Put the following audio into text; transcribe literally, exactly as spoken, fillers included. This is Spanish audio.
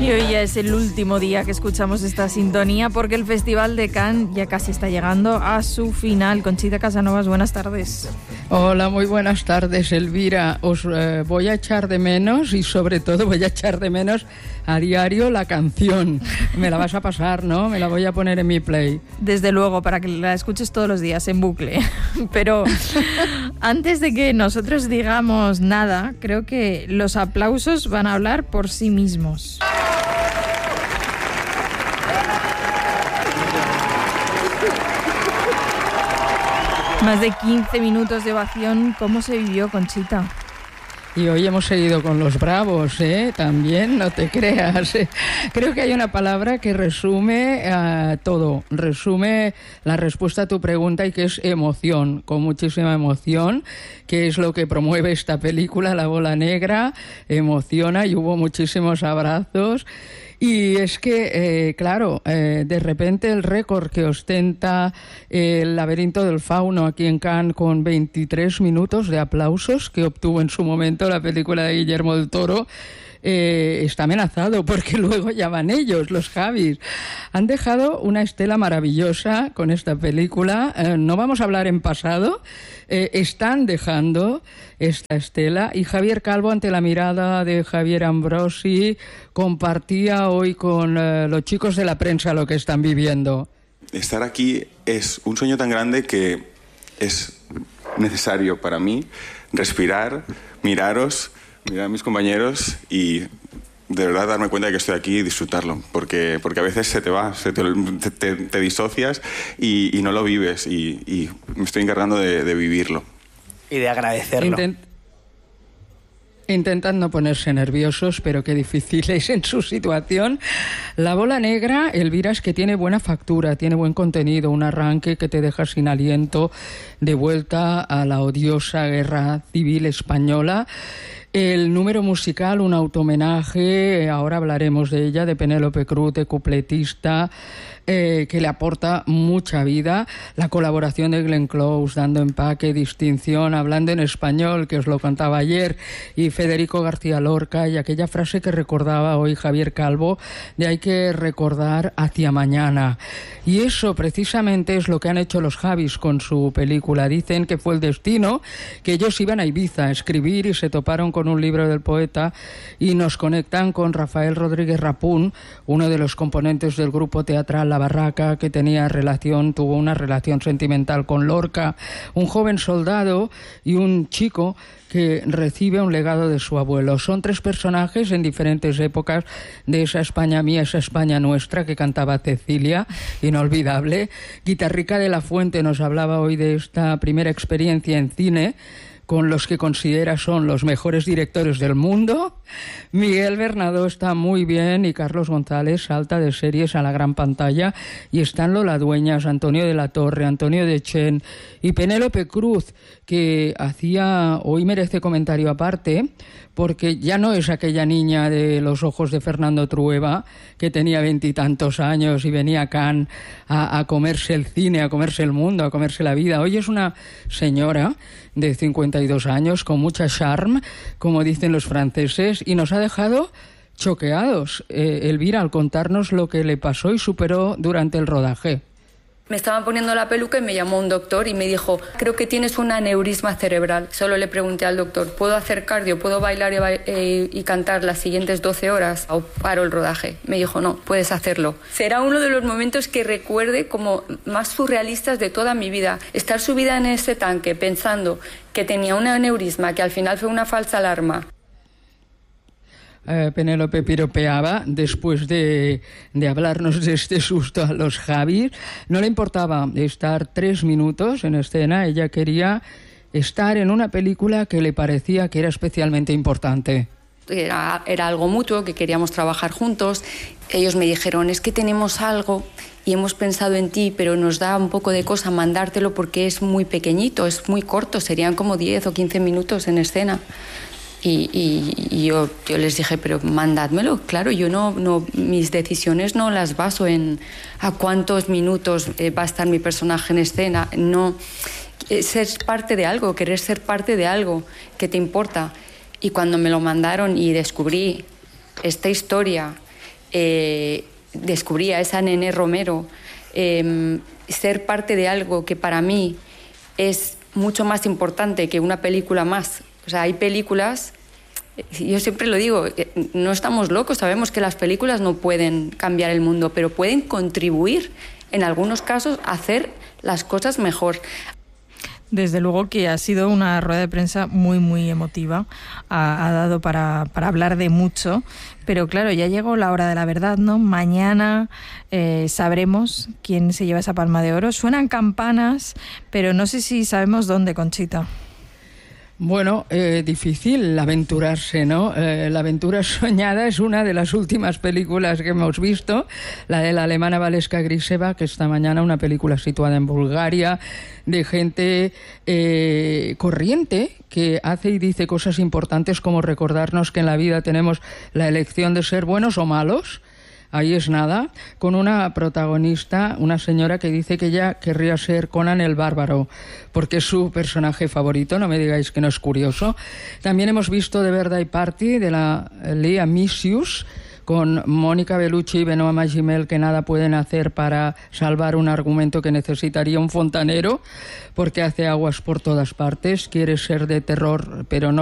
Y hoy ya es el último día que escuchamos esta sintonía porque el Festival de Cannes ya casi está llegando a su final. Conchita Casanovas, buenas tardes. Hola, muy buenas tardes, Elvira. Os eh, voy a echar de menos y sobre todo voy a echar de menos a diario la canción. Me la vas a pasar, ¿no? Me la voy a poner en mi play. Desde luego, para que la escuches todos los días en bucle. Pero antes de que nosotros digamos nada, creo que los aplausos van a hablar por sí mismos. Más de quince minutos de ovación. ¿Cómo se vivió, Conchita? Y hoy hemos seguido con los bravos, ¿eh? También, no te creas. ¿eh? Creo que hay una palabra que resume uh, todo, resume la respuesta a tu pregunta y que es emoción, con muchísima emoción, que es lo que promueve esta película, La Bola Negra, emociona y hubo muchísimos abrazos. Y es que, eh, claro, eh, de repente el récord que ostenta el Laberinto del Fauno aquí en Cannes con veintitrés minutos de aplausos que obtuvo en su momento la película de Guillermo del Toro, Eh, está amenazado porque luego ya van ellos, los Javis. Han dejado una estela maravillosa con esta película. Eh, no vamos a hablar en pasado. Eh, están dejando esta estela y Javier Calvo, ante la mirada de Javier Ambrosi, compartía hoy con eh, los chicos de la prensa lo que están viviendo. Estar aquí es un sueño tan grande que es necesario para mí respirar, miraros, mirar a mis compañeros y de verdad darme cuenta de que estoy aquí y disfrutarlo, porque, porque a veces se te va, se te, te, te disocias y, y no lo vives y, y me estoy encargando de, de vivirlo. Y de agradecerlo. Intent... Intentan no ponerse nerviosos, pero qué difícil es en su situación. La Bola Negra, Elvira, es que tiene buena factura, tiene buen contenido, un arranque que te deja sin aliento, de vuelta a la odiosa guerra civil española. El número musical, un autohomenaje, ahora hablaremos de ella, de Penélope Cruz, de cupletista, eh, que le aporta mucha vida. La colaboración de Glenn Close, dando empaque, distinción, hablando en español, que os lo contaba ayer, y Federico García Lorca, y aquella frase que recordaba hoy Javier Calvo, de hay que recordar hacia mañana. Y eso precisamente es lo que han hecho los Javis con su película. Dicen que fue el destino, que ellos iban a Ibiza a escribir y se toparon con un libro del poeta y nos conectan con Rafael Rodríguez Rapún, uno de los componentes del grupo teatral La Barraca, que tenía relación, tuvo una relación sentimental con Lorca, un joven soldado y un chico que recibe un legado de su abuelo. Son tres personajes en diferentes épocas de esa España mía, esa España nuestra que cantaba Cecilia, inolvidable. Guitarrica de la Fuente nos hablaba hoy de esta primera experiencia en cine con los que considera son los mejores directores del mundo. Miguel Bernadó está muy bien y Carlos González salta de series a la gran pantalla y están Lola Dueñas, Antonio de la Torre, Antonio de Chen y Penélope Cruz, que hacía, hoy merece comentario aparte, porque ya no es aquella niña de los ojos de Fernando Trueba que tenía veintitantos años y venía a Cannes a, a comerse el cine, a comerse el mundo, a comerse la vida. Hoy es una señora de cincuenta y dos años con mucha charme, como dicen los franceses, y nos ha dejado choqueados, eh, Elvira, al contarnos lo que le pasó y superó durante el rodaje. Me estaban poniendo la peluca y me llamó un doctor y me dijo, creo que tienes un aneurisma cerebral. Solo le pregunté al doctor, ¿puedo hacer cardio, puedo bailar y, ba- eh, y cantar las siguientes doce horas o paro el rodaje? Me dijo, no, puedes hacerlo. Será uno de los momentos que recuerde como más surrealistas de toda mi vida. Estar subida en ese tanque pensando que tenía un aneurisma, que al final fue una falsa alarma. Eh, Penélope piropeaba después de, de hablarnos de este susto a los Javis. No le importaba estar tres minutos en escena, ella quería estar en una película que le parecía que era especialmente importante. Era, era algo mutuo, que queríamos trabajar juntos. Ellos me dijeron, es que tenemos algo y hemos pensado en ti, pero nos da un poco de cosa mandártelo porque es muy pequeñito, es muy corto, serían como diez o quince minutos en escena. Y, y, y yo, yo les dije, pero mandádmelo, claro, yo no, no, mis decisiones no las baso en a cuántos minutos eh, va a estar mi personaje en escena, no, es ser parte de algo, querer ser parte de algo que te importa. Y cuando me lo mandaron y descubrí esta historia eh, descubrí a esa Nené Romero, eh, ser parte de algo que para mí es mucho más importante que una película más. O sea, hay películas, yo siempre lo digo, no estamos locos, sabemos que las películas no pueden cambiar el mundo, pero pueden contribuir en algunos casos a hacer las cosas mejor. Desde luego que ha sido una rueda de prensa muy, muy emotiva. Ha, ha dado para, para hablar de mucho. Pero claro, ya llegó la hora de la verdad, ¿no? Mañana eh, sabremos quién se lleva esa palma de oro. Suenan campanas, pero no sé si sabemos dónde, Conchita. Bueno, eh, difícil aventurarse, ¿no? Eh, La aventura soñada es una de las últimas películas que hemos visto, la de la alemana Valeska Griseva, que esta mañana una película situada en Bulgaria, de gente eh, corriente que hace y dice cosas importantes como recordarnos que en la vida tenemos la elección de ser buenos o malos. Ahí es nada, con una protagonista, una señora que dice que ella querría ser Conan el Bárbaro, porque es su personaje favorito, no me digáis que no es curioso. También hemos visto The Birthday Party de la Lea Misius, con Mónica Bellucci y Benoît Magimel, que nada pueden hacer para salvar un argumento que necesitaría un fontanero, porque hace aguas por todas partes, quiere ser de terror, pero no